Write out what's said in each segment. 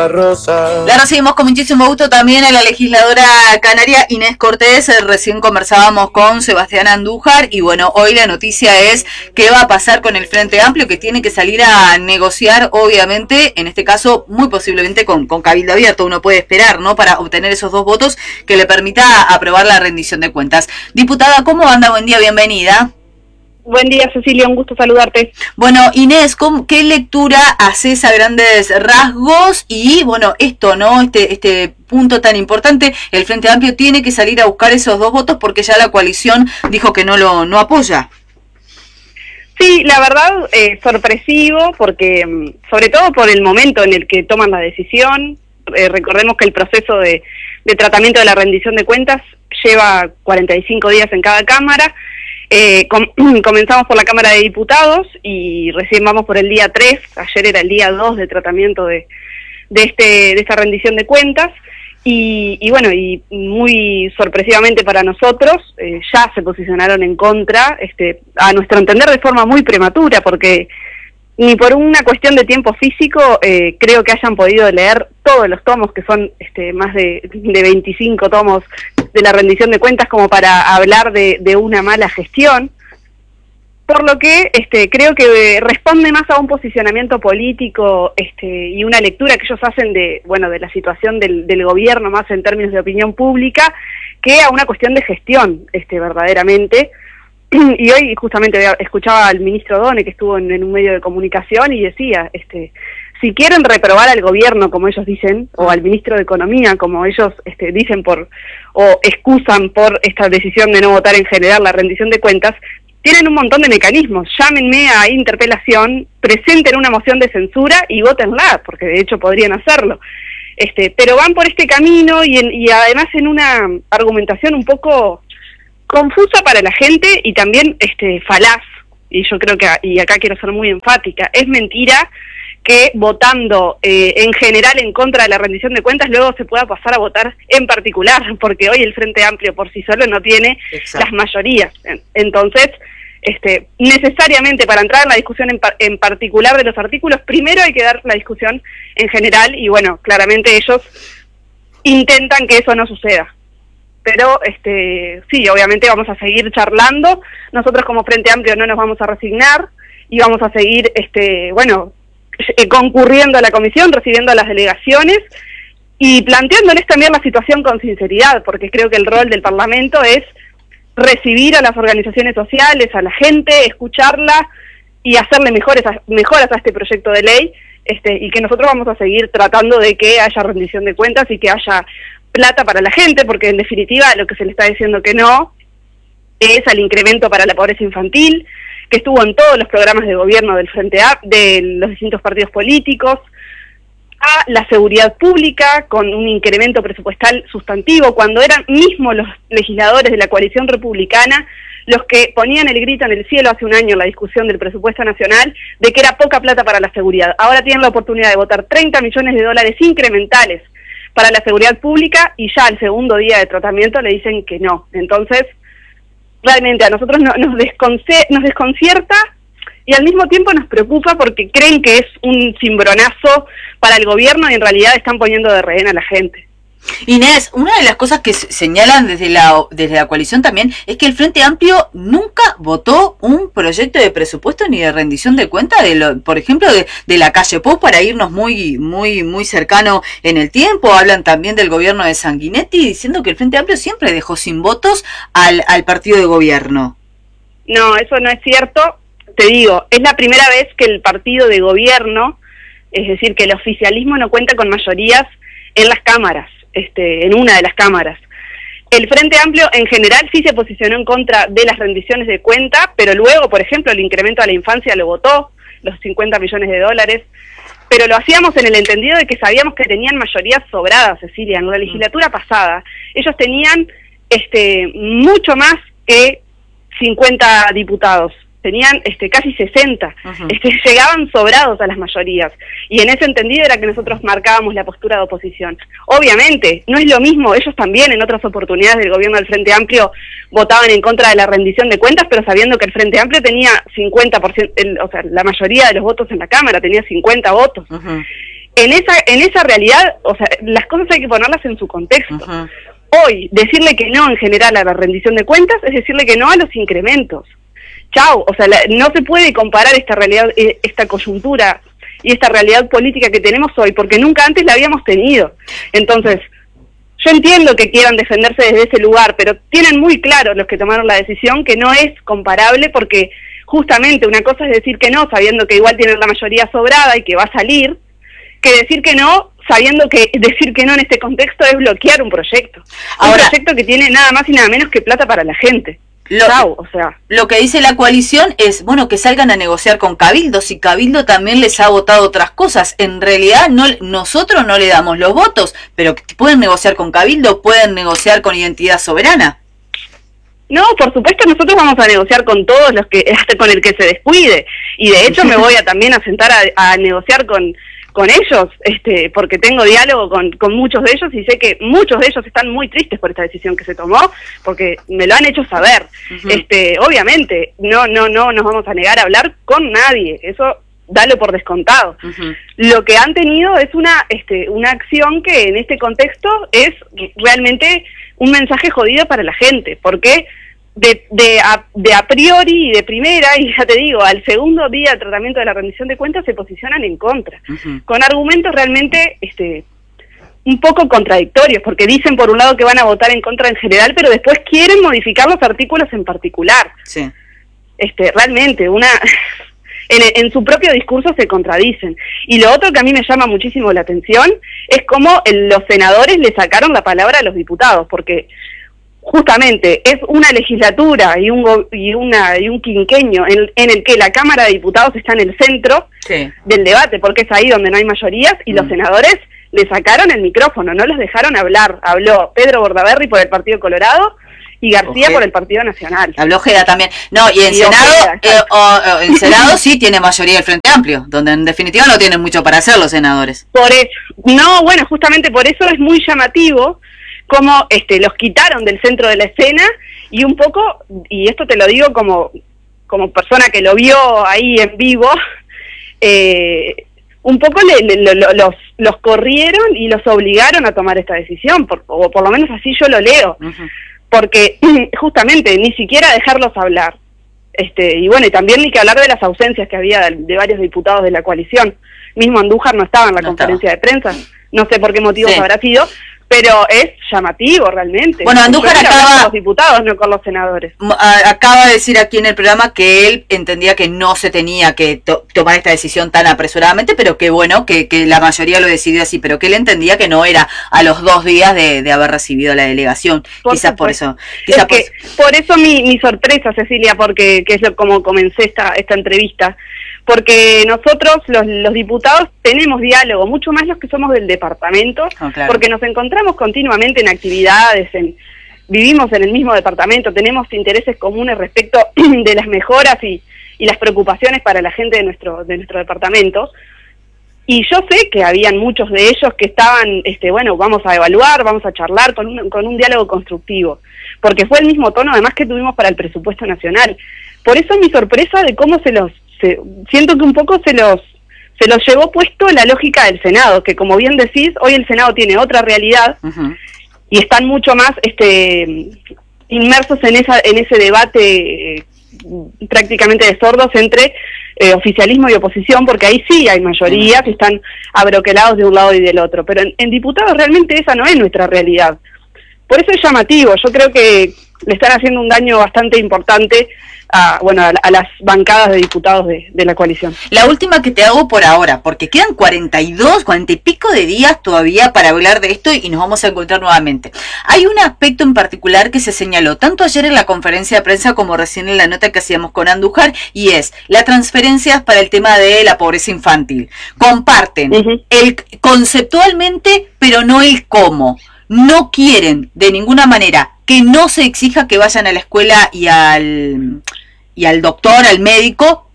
una rosa. La recibimos con muchísimo gusto también a la legisladora canaria Inés Cortés. Recién conversábamos con Sebastián Andújar y bueno, hoy la noticia es qué va a pasar con el Frente Amplio, que tiene que salir a negociar, obviamente, en este caso muy posiblemente con Cabildo Abierto, uno puede esperar, ¿no?, para obtener esos 2 votos que le permita aprobar la rendición de cuentas. Diputada, ¿cómo anda? Buen día, bienvenida. Buen día, Cecilia, un gusto saludarte. Bueno, Inés, ¿qué lectura haces a grandes rasgos? Y bueno, esto, ¿no? Este punto tan importante, el Frente Amplio tiene que salir a buscar esos 2 votos porque ya la coalición dijo que no apoya. Sí, la verdad, sorpresivo, porque sobre todo por el momento en el que toman la decisión. Recordemos que el proceso de tratamiento de la rendición de cuentas lleva 45 días en cada cámara. Comenzamos por la Cámara de Diputados y recién vamos por el día 3, ayer era el día 2 de tratamiento de esta rendición de cuentas, y bueno, y muy sorpresivamente para nosotros, ya se posicionaron en contra, a nuestro entender de forma muy prematura, porque ni por una cuestión de tiempo físico creo que hayan podido leer todos los tomos, que son más de 25 tomos de la rendición de cuentas, como para hablar de una mala gestión, por lo que creo que responde más a un posicionamiento político y una lectura que ellos hacen de la situación del gobierno, más en términos de opinión pública, que a una cuestión de gestión, verdaderamente. Y hoy justamente escuchaba al ministro Done, que estuvo en un medio de comunicación, y decía, si quieren reprobar al gobierno, como ellos dicen, o al ministro de Economía, como ellos dicen o excusan por esta decisión de no votar en general la rendición de cuentas, tienen un montón de mecanismos. Llámenme a interpelación, presenten una moción de censura y vótenla, porque de hecho podrían hacerlo. Pero van por este camino y además en una argumentación un poco confusa para la gente y también falaz. Y yo creo que, y acá quiero ser muy enfática, es mentira que votando en general en contra de la rendición de cuentas luego se pueda pasar a votar en particular, porque hoy el Frente Amplio por sí solo no tiene las mayorías. Entonces, necesariamente para entrar en la discusión en particular de los artículos, primero hay que dar la discusión en general, y bueno, claramente ellos intentan que eso no suceda. Pero sí, obviamente vamos a seguir charlando. Nosotros como Frente Amplio no nos vamos a resignar y vamos a seguir concurriendo a la comisión, recibiendo a las delegaciones y planteándoles también la situación con sinceridad, porque creo que el rol del Parlamento es recibir a las organizaciones sociales, a la gente, escucharla y hacerle mejoras a este proyecto de ley, y que nosotros vamos a seguir tratando de que haya rendición de cuentas y que haya plata para la gente, porque en definitiva lo que se le está diciendo que no es al incremento para la pobreza infantil, que estuvo en todos los programas de gobierno del Frente de los distintos partidos políticos, a la seguridad pública con un incremento presupuestal sustantivo, cuando eran mismos los legisladores de la coalición republicana los que ponían el grito en el cielo hace un año en la discusión del presupuesto nacional de que era poca plata para la seguridad. Ahora tienen la oportunidad de votar $30 millones incrementales para la seguridad pública, y ya al segundo día de tratamiento le dicen que no. Entonces, realmente a nosotros nos desconcierta y al mismo tiempo nos preocupa, porque creen que es un cimbronazo para el gobierno y en realidad están poniendo de rehén a la gente. Inés, una de las cosas que señalan desde la coalición también es que el Frente Amplio nunca votó un proyecto de presupuesto ni de rendición de cuenta por ejemplo, de la calle Pou, para irnos muy cercano en el tiempo. Hablan también del gobierno de Sanguinetti, diciendo que el Frente Amplio siempre dejó sin votos al partido de gobierno. No, eso no es cierto. Te digo, es la primera vez que el partido de gobierno, es decir, que el oficialismo no cuenta con mayorías en las cámaras, en una de las cámaras. El Frente Amplio en general sí se posicionó en contra de las rendiciones de cuenta, pero luego, por ejemplo, el incremento a la infancia lo votó, los $50 millones, pero lo hacíamos en el entendido de que sabíamos que tenían mayorías sobradas, Cecilia. En la legislatura pasada ellos tenían mucho más que 50 diputados. Tenían casi 60, llegaban sobrados a las mayorías, y en ese entendido era que nosotros marcábamos la postura de oposición. Obviamente, no es lo mismo, ellos también en otras oportunidades del gobierno del Frente Amplio votaban en contra de la rendición de cuentas, pero sabiendo que el Frente Amplio tenía 50%, o sea, la mayoría de los votos en la Cámara, tenía 50 votos. en esa realidad, o sea, las cosas hay que ponerlas en su contexto. Uh-huh. Hoy, decirle que no en general a la rendición de cuentas es decirle que no a los incrementos. Chau, o sea, no se puede comparar esta realidad, esta coyuntura y esta realidad política que tenemos hoy, porque nunca antes la habíamos tenido. Entonces, yo entiendo que quieran defenderse desde ese lugar, pero tienen muy claro los que tomaron la decisión que no es comparable, porque justamente una cosa es decir que no, sabiendo que igual tienen la mayoría sobrada y que va a salir, que decir que no, sabiendo que decir que no en este contexto es bloquear un proyecto. Ahora, un proyecto que tiene nada más y nada menos que plata para la gente. Lo que dice la coalición es, bueno, que salgan a negociar con Cabildo, si Cabildo también les ha votado otras cosas. En realidad nosotros no le damos los votos, pero pueden negociar con Cabildo, pueden negociar con Identidad Soberana. No, por supuesto nosotros vamos a negociar con todos los que, hasta con el que se descuide, y de hecho me voy a también a sentar a negociar con ellos, porque tengo diálogo con muchos de ellos y sé que muchos de ellos están muy tristes por esta decisión que se tomó, porque me lo han hecho saber. Uh-huh. Obviamente, no nos vamos a negar a hablar con nadie, eso dalo por descontado. Uh-huh. Lo que han tenido es una acción que en este contexto es realmente un mensaje jodido para la gente, porque de a priori y de primera, y ya te digo, al segundo día del tratamiento de la rendición de cuentas se posicionan en contra, uh-huh, con argumentos realmente un poco contradictorios, porque dicen por un lado que van a votar en contra en general, pero después quieren modificar los artículos en particular. Sí. Realmente, en su propio discurso se contradicen. Y lo otro que a mí me llama muchísimo la atención es cómo los senadores le sacaron la palabra a los diputados, porque justamente es una legislatura y un quinquenio en el que la Cámara de Diputados está en el centro, sí, del debate, porque es ahí donde no hay mayorías, y los senadores le sacaron el micrófono, no los dejaron hablar. Habló Pedro Bordaberry por el Partido Colorado y García por el Partido Nacional. Habló Ojeda también. No, y en Senado sí tiene mayoría el Frente Amplio, donde en definitiva no tienen mucho para hacer los senadores. Por eso, justamente por eso es muy llamativo cómo los quitaron del centro de la escena, y un poco, y esto te lo digo como persona que lo vio ahí en vivo, un poco los corrieron y los obligaron a tomar esta decisión, o por lo menos así yo lo leo, uh-huh, porque justamente ni siquiera dejarlos hablar, y también ni que hablar de las ausencias que había de varios diputados de la coalición. Mismo Andújar no estaba en la conferencia de prensa, no sé por qué motivos habrá sido, pero es llamativo realmente. Bueno, Andújar acaba con los diputados, no con los senadores. Acaba de decir aquí en el programa que él entendía que no se tenía que tomar esta decisión tan apresuradamente, pero que bueno, que la mayoría lo decidió así, pero que él entendía que no era a los 2 días de haber recibido la delegación. Quizás por eso. Por eso mi sorpresa, Cecilia, porque que es como comencé esta entrevista. Porque nosotros, los diputados, tenemos diálogo, mucho más los que somos del departamento, claro, porque nos encontramos continuamente en actividades, vivimos en el mismo departamento, tenemos intereses comunes respecto de las mejoras y las preocupaciones para la gente de nuestro departamento. Y yo sé que habían muchos de ellos que estaban, vamos a evaluar, vamos a charlar con un diálogo constructivo, porque fue el mismo tono además que tuvimos para el presupuesto nacional. Por eso mi sorpresa de cómo siento que un poco se los llevó puesto la lógica del Senado, que como bien decís, hoy el Senado tiene otra realidad, uh-huh, y están mucho más inmersos en ese debate prácticamente de sordos entre oficialismo y oposición, porque ahí sí hay mayorías que están abroquelados de un lado y del otro, pero en diputados realmente esa no es nuestra realidad. Por eso es llamativo, yo creo que le están haciendo un daño bastante importante a las bancadas de diputados de la coalición. La última que te hago por ahora, porque quedan 40 y pico de días todavía para hablar de esto y nos vamos a encontrar nuevamente. Hay un aspecto en particular que se señaló tanto ayer en la conferencia de prensa como recién en la nota que hacíamos con Andújar, y es la transferencia para el tema de la pobreza infantil. Comparten uh-huh, conceptualmente, pero no el cómo. No quieren de ninguna manera que no se exija que vayan a la escuela y al doctor, al médico,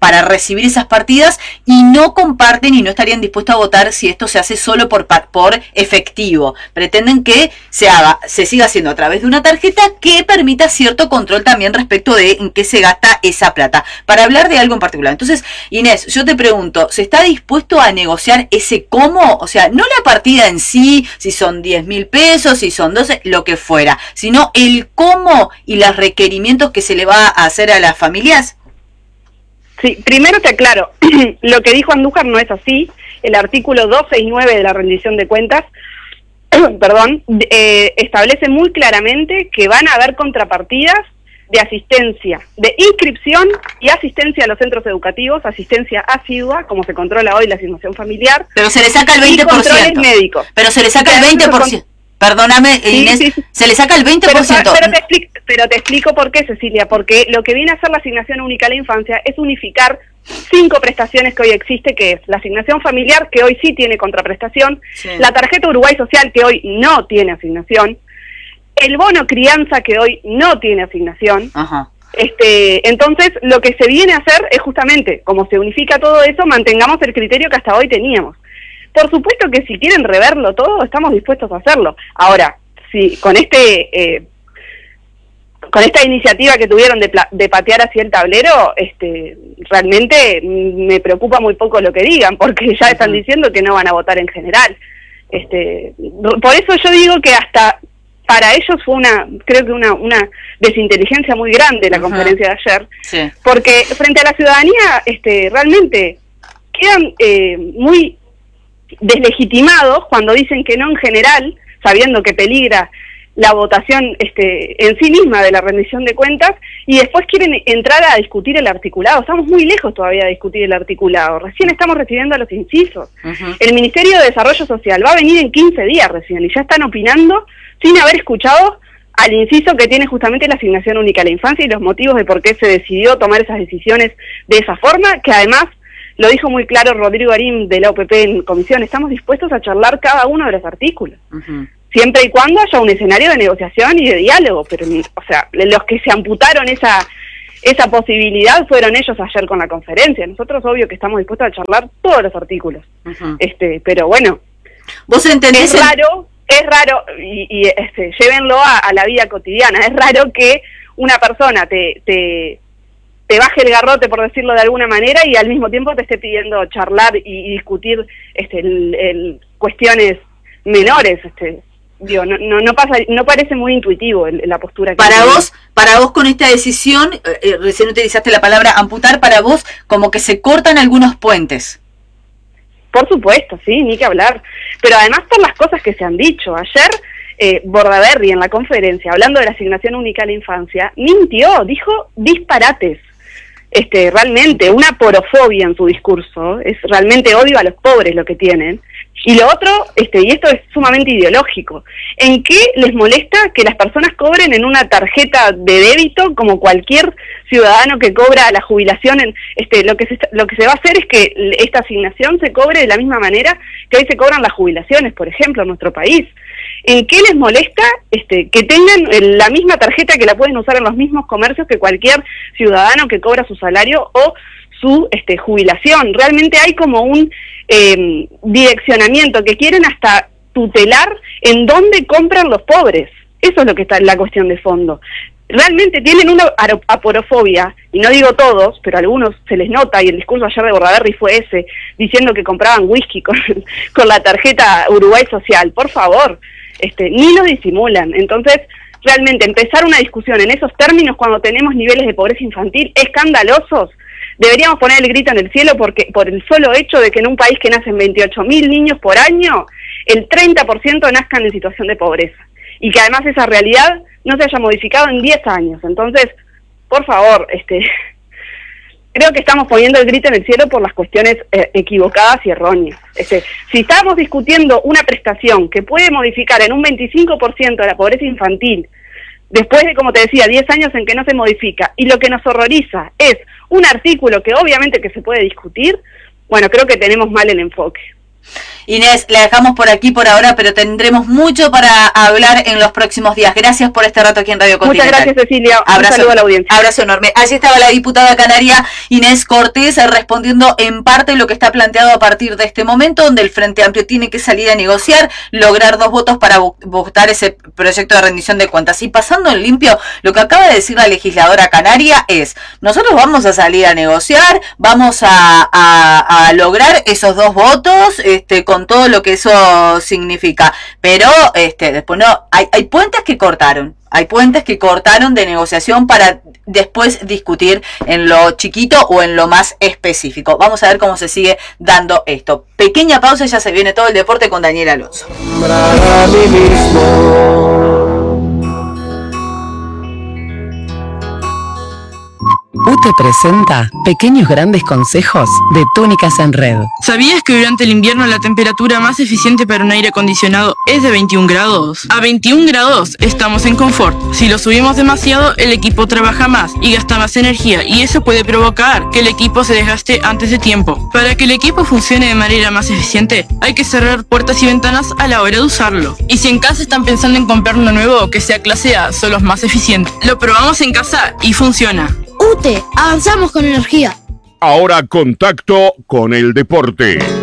para recibir esas partidas y no comparten y no estarían dispuestos a votar si esto se hace solo por efectivo. Pretenden que se siga haciendo a través de una tarjeta que permita cierto control también respecto de en qué se gasta esa plata. Para hablar de algo en particular. Entonces, Inés, yo te pregunto, ¿se está dispuesto a negociar ese cómo? O sea, no la partida en sí, si son 10.000 pesos, si son 12, lo que fuera, sino el cómo y los requerimientos que se le va a hacer a las familias. Sí, primero te aclaro, lo que dijo Andújar no es así. El artículo 269 de la rendición de cuentas, perdón, establece muy claramente que van a haber contrapartidas de asistencia, de inscripción y asistencia a los centros educativos, asistencia asidua, como se controla hoy la asignación familiar. Pero se le saca el 20%. Y controles médicos. Pero se le saca el 20%. Perdóname, Inés, sí. Se le saca el 20%. Pero te explico por qué, Cecilia, porque lo que viene a hacer la asignación única a la infancia es unificar 5 prestaciones que hoy existe, que es la asignación familiar, que hoy sí tiene contraprestación, sí. La tarjeta Uruguay Social, que hoy no tiene asignación, el bono crianza, que hoy no tiene asignación. Ajá. Entonces, lo que se viene a hacer es justamente, como se unifica todo eso, mantengamos el criterio que hasta hoy teníamos. Por supuesto que si quieren reverlo todo, estamos dispuestos a hacerlo. Ahora, si con esta iniciativa que tuvieron de patear hacia el tablero, realmente me preocupa muy poco lo que digan, porque ya están diciendo que no van a votar en general. Por eso yo digo que hasta para ellos fue creo que una desinteligencia muy grande la conferencia de ayer, sí. Porque frente a la ciudadanía, realmente quedan muy deslegitimados cuando dicen que no en general, sabiendo que peligra la votación en sí misma de la rendición de cuentas, y después quieren entrar a discutir el articulado. Estamos muy lejos todavía de discutir el articulado, recién estamos recibiendo a los incisos. El Ministerio de Desarrollo Social va a venir en 15 días recién, y ya están opinando sin haber escuchado al inciso que tiene justamente la asignación única a la infancia y los motivos de por qué se decidió tomar esas decisiones de esa forma, que además lo dijo muy claro Rodrigo Arim de la OPP en comisión. Estamos dispuestos a charlar cada uno de los artículos, siempre y cuando haya un escenario de negociación y de diálogo, pero, o sea, los que se amputaron esa posibilidad fueron ellos ayer con la conferencia. Nosotros, obvio, que estamos dispuestos a charlar todos los artículos, pero bueno, ¿vos entendés? Es raro, y llévenlo a la vida cotidiana, es raro que una persona te baje el garrote, por decirlo de alguna manera, y al mismo tiempo te esté pidiendo charlar y discutir cuestiones menores. Digo, no parece muy intuitivo la postura que para vos con esta decisión, recién utilizaste la palabra amputar, para vos como que se cortan algunos puentes. Por supuesto, sí, ni que hablar. Pero además por las cosas que se han dicho. Ayer Bordaberry en la conferencia, hablando de la asignación única a la infancia, mintió, dijo disparates. Realmente una porofobia en su discurso, es realmente odio a los pobres lo que tienen. Y lo otro, y esto es sumamente ideológico, ¿en qué les molesta que las personas cobren en una tarjeta de débito como cualquier ciudadano que cobra la jubilación? Lo que se va a hacer es que esta asignación se cobre de la misma manera que hoy se cobran las jubilaciones, por ejemplo, en nuestro país. ¿En qué les molesta que tengan la misma tarjeta, que la pueden usar en los mismos comercios que cualquier ciudadano que cobra su salario o su jubilación? Realmente hay como un direccionamiento que quieren hasta tutelar en dónde compran los pobres. Eso es lo que está en la cuestión de fondo. Realmente tienen una aporofobia, y no digo todos, pero a algunos se les nota, y el discurso ayer de Bordaberry fue ese, diciendo que compraban whisky con la tarjeta Uruguay Social. Por favor, ni lo disimulan. Entonces, realmente empezar una discusión en esos términos cuando tenemos niveles de pobreza infantil escandalosos, deberíamos poner el grito en el cielo, porque por el solo hecho de que en un país que nacen 28.000 niños por año, el 30% nazcan en situación de pobreza, y que además esa realidad no se haya modificado en 10 años. Entonces, por favor, creo que estamos poniendo el grito en el cielo por las cuestiones equivocadas y erróneas. Si estamos discutiendo una prestación que puede modificar en un 25% de la pobreza infantil, después de, como te decía, 10 años en que no se modifica, y lo que nos horroriza es un artículo que obviamente que se puede discutir, bueno, creo que tenemos mal el enfoque. Inés, la dejamos por aquí por ahora, pero tendremos mucho para hablar en los próximos días. Gracias por este rato aquí en Radio Continental. Muchas gracias, Cecilia. Abrazo, un saludo a la audiencia. Abrazo enorme. Allí estaba la diputada canaria Inés Cortés respondiendo en parte lo que está planteado a partir de este momento, donde el Frente Amplio tiene que salir a negociar, lograr 2 votos para votar ese proyecto de rendición de cuentas. Y pasando en limpio, lo que acaba de decir la legisladora canaria es: nosotros vamos a salir a negociar, vamos a lograr esos 2 votos, con todo lo que eso significa. Pero después no, hay puentes que cortaron. Hay puentes que cortaron de negociación para después discutir en lo chiquito o en lo más específico. Vamos a ver cómo se sigue dando esto. Pequeña pausa y ya se viene todo el deporte con Daniel Alonso. UTE presenta Pequeños Grandes Consejos de Túnicas en Red. ¿Sabías que durante el invierno la temperatura más eficiente para un aire acondicionado es de 21 grados? A 21 grados estamos en confort. Si lo subimos demasiado, el equipo trabaja más y gasta más energía, y eso puede provocar que el equipo se desgaste antes de tiempo. Para que el equipo funcione de manera más eficiente, hay que cerrar puertas y ventanas a la hora de usarlo. Y si en casa están pensando en comprar uno nuevo que sea clase A, son los más eficientes. Lo probamos en casa y funciona. UTE, avanzamos con energía. Ahora contacto con el deporte.